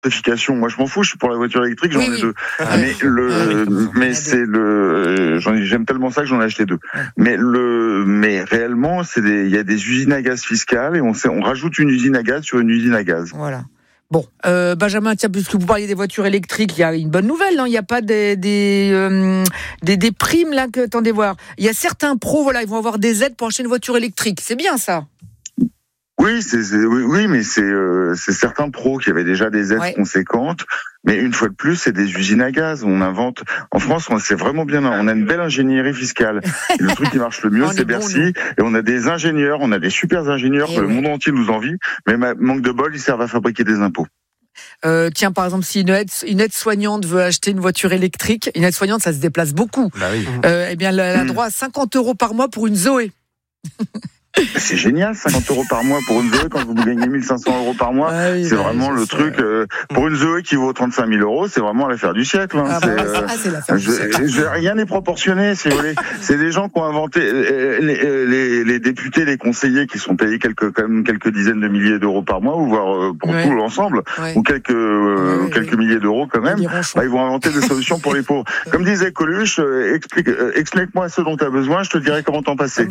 l'électrification. Moi, je m'en fous. Je suis pour la voiture électrique. J'en ai deux. J'aime tellement ça que j'en ai acheté deux. Mais réellement, il y a des usines à gaz fiscales et on rajoute une usine à gaz sur une usine à gaz. Voilà. Bon, Benjamin, tiens, puisque vous parliez des voitures électriques, il y a une bonne nouvelle, non ? Il n'y a pas des primes là que attendez voir. Il y a certains pros, voilà, ils vont avoir des aides pour acheter une voiture électrique. C'est bien ça. Oui, mais c'est certains pros qui avaient déjà des aides conséquentes. Mais une fois de plus, c'est des usines à gaz. On invente. En France, c'est vraiment bien. On a une belle ingénierie fiscale. Et le truc qui marche le mieux, c'est Bercy. Et on a des ingénieurs, on a des super ingénieurs que le monde entier nous envie. Mais manque de bol, ils servent à fabriquer des impôts. Tiens, par exemple, si une aide-soignante veut acheter une voiture électrique, une aide-soignante, ça se déplace beaucoup. Bah oui. Eh bien, elle a droit à 50 € par mois pour une Zoé. C'est génial, 50 € par mois pour une Zoé quand vous gagnez 1 500 € par mois. C'est vraiment le truc. Pour une Zoé qui vaut 35 000 €, c'est vraiment l'affaire du siècle. C'est l'affaire du siècle. Rien n'est proportionné, si vous voulez. C'est des gens qui ont inventé les députés, les conseillers qui sont payés quand même quelques dizaines de milliers d'euros par mois, ou voire pour tout l'ensemble, ou quelques milliers d'euros quand même. Ils vont inventer des solutions pour les pauvres. Comme disait Coluche, explique-moi ce dont tu as besoin, je te dirai comment t'en passer.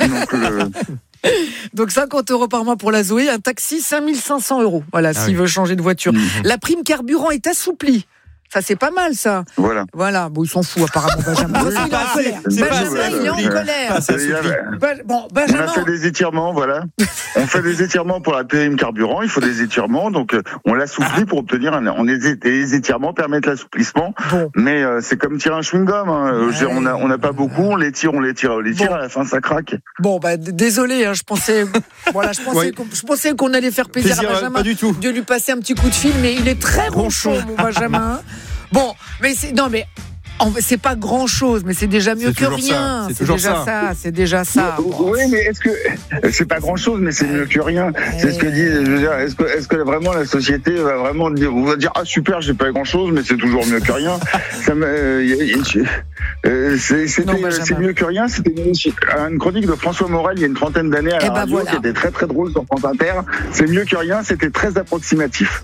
Donc 50 € par mois pour la Zoé, un taxi 5 500 €. Voilà, s'il veut changer de voiture. La prime carburant est assouplie. Ça, c'est pas mal, ça. Voilà. Bon, il s'en fout, apparemment, Benjamin. Il est en colère. Benjamin, il est en colère. Benjamin. On a fait des étirements, voilà. On fait des étirements pour la prime carburant. Il faut des étirements. Donc, on l'assouplit pour obtenir des étirements permettent l'assouplissement. Mais, c'est comme tirer un chewing-gum, hein. On n'a pas beaucoup. On les tire. À la fin, ça craque. Bon, désolé, hein, je pensais qu'on allait faire plaisir à Benjamin. Pas du tout. De lui passer un petit coup de fil, mais il est très ronchon, mon Benjamin. Bon, mais c'est pas grand chose, mais c'est déjà mieux que rien. C'est déjà ça. Oui, mais est-ce que c'est pas grand chose, mais c'est mieux que rien. C'est ce que dit. Je veux dire, est-ce que vraiment la société va vraiment dire, on va dire super, j'ai pas grand chose, mais c'est toujours mieux que rien. C'est mieux que rien. C'était une chronique de François Morel il y a une trentaine d'années à la radio qui était très très drôle sur France Inter. C'est mieux que rien. C'était très approximatif.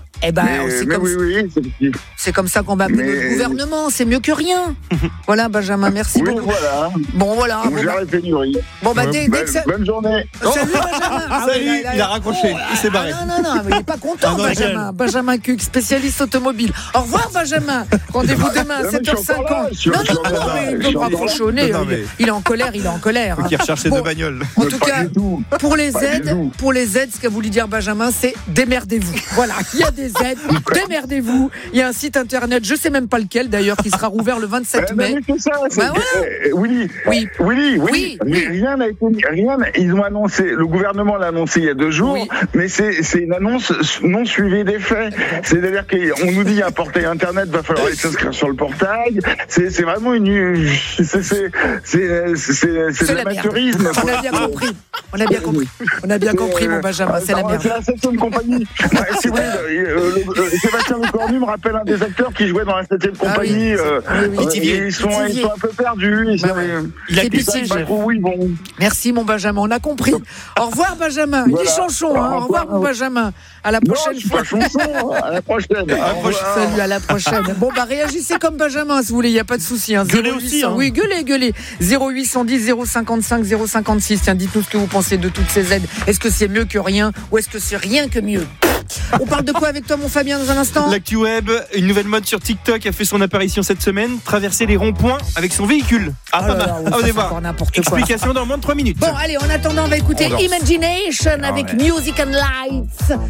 C'est comme ça qu'on va appeler notre gouvernement. C'est mieux que rien. Voilà, Benjamin, merci beaucoup. Voilà. On gère les pénuries. Bonne journée. Salut, Benjamin. Salut, il a raccroché. Il s'est barré. Non, mais il n'est pas content, Benjamin. Benjamin Cuc, spécialiste automobile. Au revoir, Benjamin. Rendez-vous demain à 7h50. Non, il ne peut pas raccrocher au nez. Il est en colère. Il recherche ses deux bagnoles. En tout cas, pour les aides, ce qu'a voulu dire Benjamin, c'est démerdez-vous. Voilà, il y a des aides, démerdez-vous. Il y a un site internet, je ne sais même pas lequel d'ailleurs, qui sera rouvert le 27 mai. Oui. Mais rien n'a été. Ils ont annoncé, le gouvernement l'a annoncé il y a 2 jours, mais c'est une annonce non suivie des faits. C'est-à-dire qu'on nous dit il y a un portail internet, va falloir aller s'inscrire sur le portail. C'est vraiment c'est l'amateurisme. On a bien compris, mon Benjamin, c'est la merde. C'est la 7e compagnie. Sébastien Lecornu me rappelle un des acteurs qui jouait dans la 7e compagnie. Ils sont un peu perdus. Il a Merci, mon Benjamin, on a compris. Au revoir, Benjamin. Il est chanchon, Au revoir, mon Benjamin. À la prochaine fois. À la prochaine. Salut, à la prochaine. Bon, réagissez comme Benjamin, si vous voulez, il n'y a pas de souci. Gueulez aussi. Oui, gueulez. 0810 055 056. Tiens, dites-nous ce que vous pensez de toutes ces aides. Est-ce que c'est mieux que rien ou est-ce que c'est rien que mieux ? On parle de quoi avec toi, mon Fabien, dans un instant ? L'actu web, une nouvelle mode sur TikTok a fait son apparition cette semaine. Traverser les ronds-points avec son véhicule. On va voir. Explication dans moins de 3 minutes. Bon, allez, en attendant, on va écouter Imagination avec Music and Lights.